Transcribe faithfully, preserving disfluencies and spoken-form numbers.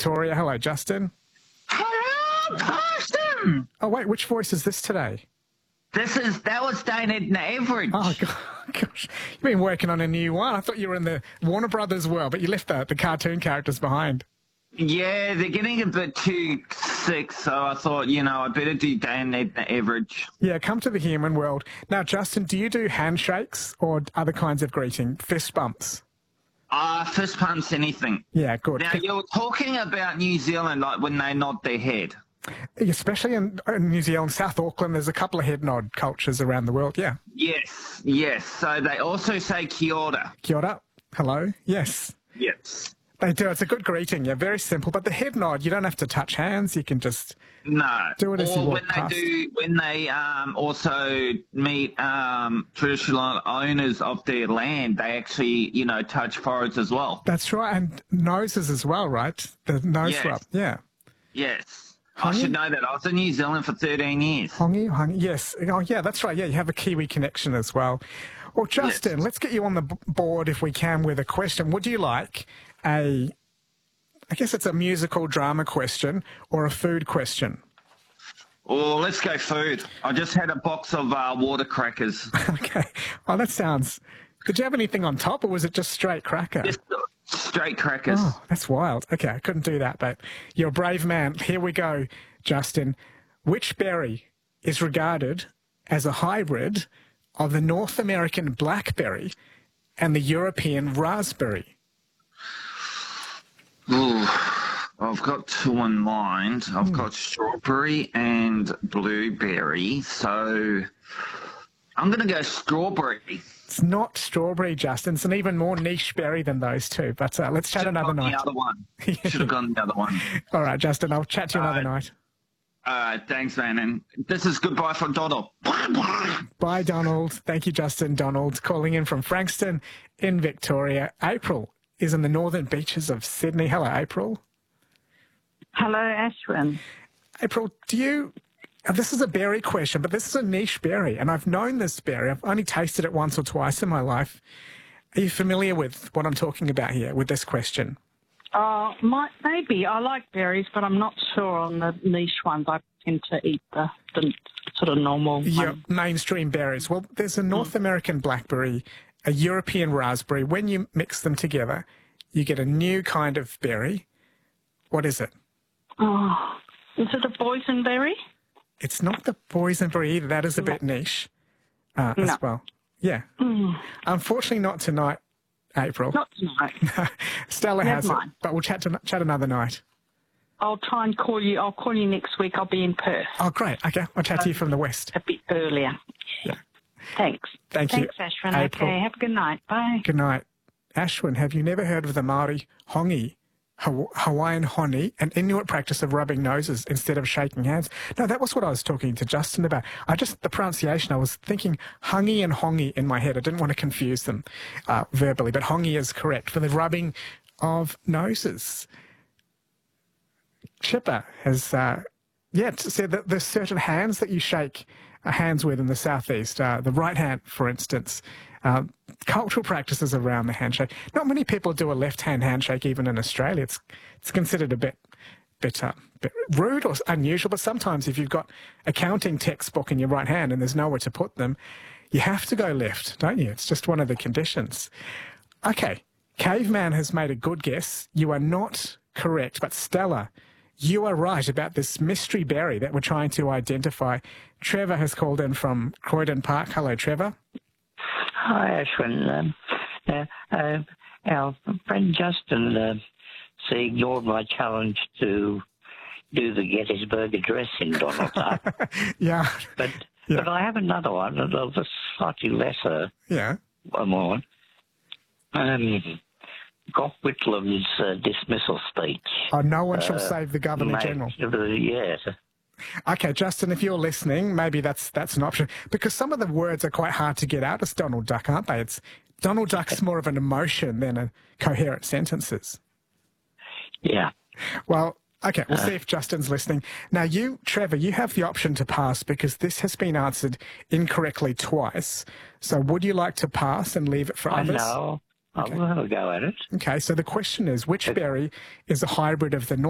Victoria. Hello, Justin. Hello, Carson. Oh, wait, which voice is this today? This is, that was Dane Edna Average. Oh, gosh. You've been working on a new one. I thought you were in the Warner Brothers world, but you left the, the cartoon characters behind. Yeah, they're getting a bit too sick, so I thought, you know, I better do Dane Edna Average. Yeah, come to the human world. Now, Justin, do you do handshakes or other kinds of greeting? Fist bumps? Uh, fist pumps, anything. Yeah, good. Now, you're talking about New Zealand, like when they nod their head. Especially in, in New Zealand, South Auckland, there's a couple of head nod cultures around the world, yeah. Yes, yes. So they also say kia ora. Kia ora. Hello. Yes. Yes. They do. It's a good greeting. Yeah, very simple. But the head nod, you don't have to touch hands. You can just no. do it as or you walk when past. they do, when they um, also meet um, traditional owners of their land, they actually, you know, touch foreheads as well. That's right, and noses as well, right? The nose yes. rub. Yeah. Yes. Hongi? I should know that. I was in New Zealand for thirteen years. Hongi, hongi. Yes. Oh, yeah. That's right. Yeah, you have a Kiwi connection as well. Well, Justin, yes. let's get you on the b board if we can with a question. Would you like a, I guess it's a musical drama question or a food question? Oh, let's go food. I just had a box of uh, water crackers. Okay. Oh, that sounds... Did you have anything on top or was it just straight cracker? Just straight crackers. Oh, that's wild. Okay, I couldn't do that, but you're a brave man. Here we go, Justin. Which berry is regarded as a hybrid of the North American blackberry and the European raspberry? Ooh, I've got two in mind. I've mm. got strawberry and blueberry, so I'm going to go strawberry. It's not strawberry, Justin. It's an even more niche berry than those two, but uh, let's chat Should've another gone night. The other one. Should have gone the other one. All right, Justin, I'll chat to you another uh, night. All right, thanks, man. And this is goodbye from Donald. Bye, Donald. Thank you, Justin. Donald calling in from Frankston in Victoria. April is in the northern beaches of Sydney. Hello, April. Hello, Ashwin. April, do you... This is a berry question, but this is a niche berry, and I've known this berry. I've only tasted it once or twice in my life. Are you familiar with what I'm talking about here with this question? Uh, might, maybe. I like berries, but I'm not sure on the niche ones. I tend to eat the, the sort of normal Yeah, ones. mainstream berries. Well, there's a North mm. American blackberry, a European raspberry. When you mix them together, you get a new kind of berry. What is it? Oh, is it a boysenberry? It's not the boysenberry either. That is a no. bit niche uh, no. as well. Yeah. Mm. Unfortunately, not tonight, April. Not tonight. Stella Never has mind. it, but we'll chat, to, chat another night. I'll try and call you. I'll call you next week. I'll be in Perth. Oh, great. Okay. I'll chat um, to you from the west. A bit earlier. Yeah. Thanks. Thank Thanks, you. Thanks, Ashwin. April. Okay. Have a good night. Bye. Good night. Ashwin, have you never heard of the Māori hongi? Hawaiian honi, an Inuit practice of rubbing noses instead of shaking hands. No, that was what I was talking to Justin about. I just, the pronunciation, I was thinking hungy and hongi in my head. I didn't want to confuse them uh, verbally, but hongi is correct for the rubbing of noses. Chipper has, uh, yeah, said that there's certain hands that you shake uh, hands with in the southeast. Uh, the right hand, for instance. Uh, cultural practices around the handshake. Not many people do a left-hand handshake, even in Australia. It's it's considered a bit, bit, uh, bit rude or unusual. But sometimes, if you've got a counting textbook in your right hand and there's nowhere to put them, you have to go left, don't you? It's just one of the conditions. Okay, Caveman has made a good guess. You are not correct, but Stella, you are right about this mystery berry that we're trying to identify. Trevor has called in from Croydon Park. Hello, Trevor. Hi, Ashwin. Um, uh, uh, our friend Justin uh, ignored my challenge to do the Gettysburg Address in Donald Duck. yeah. But yeah. but I have another one, of a slightly lesser yeah. one. Um, Gough Whitlam's uh, dismissal speech. Oh, no one shall uh, save the Governor-General. Yes. Okay, Justin, if you're listening, maybe that's that's an option. Because some of the words are quite hard to get out as Donald Duck, aren't they? It's Donald Duck's more of an emotion than a coherent sentences. Yeah. Well, okay, we'll uh, see if Justin's listening. Now, you, Trevor, you have the option to pass because this has been answered incorrectly twice. So would you like to pass and leave it for I others? know. Okay. I'll have a go at it. Okay, so the question is, which berry is a hybrid of the